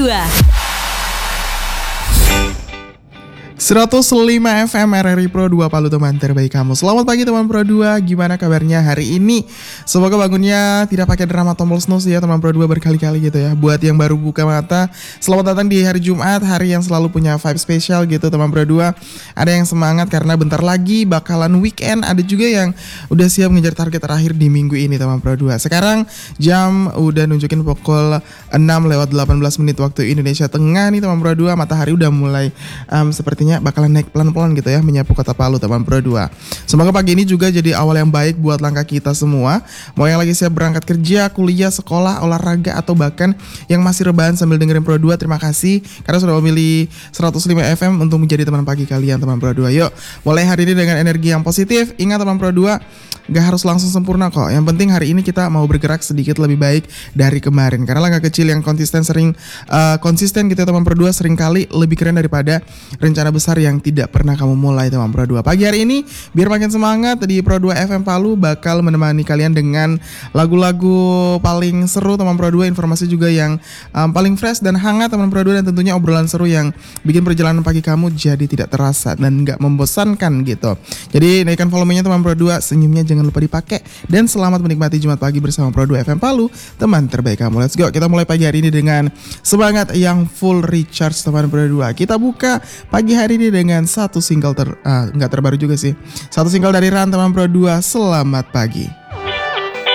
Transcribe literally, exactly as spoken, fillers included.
dua. seratus lima F M R R I Pro dua Palu, teman terbaik kamu. Selamat pagi teman Pro dua, gimana kabarnya hari ini? Semoga bangunnya tidak pakai drama tombol snooze ya teman Pro dua berkali-kali gitu ya. Buat yang baru buka mata, selamat datang di hari Jumat, hari yang selalu punya vibe spesial gitu teman Pro dua. Ada yang semangat karena bentar lagi bakalan weekend, ada juga yang udah siap ngejar target terakhir di minggu ini teman Pro dua. Sekarang jam udah nunjukin pukul enam lewat delapan belas menit waktu Indonesia Tengah nih teman Pro dua. Matahari udah mulai um, sepertinya bakalan naik pelan-pelan gitu ya menyapu kota Palu teman Pro dua. Semoga pagi ini juga jadi awal yang baik buat langkah kita semua. Mau yang lagi siap berangkat kerja, kuliah, sekolah, olahraga, atau bahkan yang masih rebahan sambil dengerin Pro dua, terima kasih karena sudah memilih seratus lima F M untuk menjadi teman pagi kalian teman Pro dua. Yuk mulai hari ini dengan energi yang positif. Ingat teman Pro dua, gak harus langsung sempurna kok. Yang penting hari ini kita mau bergerak sedikit lebih baik dari kemarin. Karena langkah kecil yang konsisten sering uh, konsisten gitu ya teman Pro dua, sering kali lebih keren daripada rencana besar yang tidak pernah kamu mulai teman Pro dua. Pagi hari ini biar makin semangat di Pro dua F M Palu bakal menemani kalian dengan lagu-lagu paling seru teman Pro dua, informasi juga yang um, paling fresh dan hangat teman Pro dua, dan tentunya obrolan seru yang bikin perjalanan pagi kamu jadi tidak terasa dan gak membosankan gitu. Jadi naikkan volumenya teman Pro dua, senyumnya jangan lupa dipakai, dan selamat menikmati Jumat pagi bersama Pro dua F M Palu, teman terbaik kamu. Let's go, kita mulai pagi hari ini dengan semangat yang full recharge teman Pro dua. Kita buka pagi hari ini dengan satu single ter, uh, nggak terbaru juga sih, satu single dari Ran teman Pro dua. Selamat pagi.